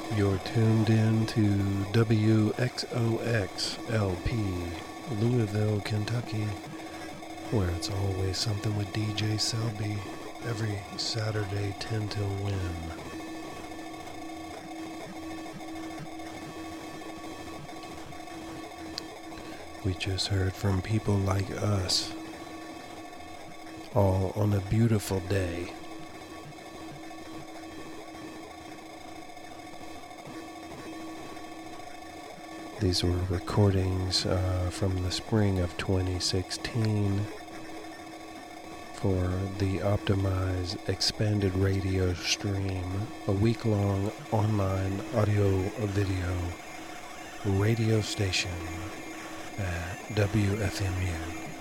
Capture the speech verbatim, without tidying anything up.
You're tuned in to W X O X L P, Louisville, Kentucky, where it's always something with D J Selby, every Saturday ten till one. We just heard from people like us, all on a beautiful day. These were recordings uh, from the spring of twenty sixteen for the Optimize Expanded Radio Stream, a week-long online audio-video radio station at W F M U.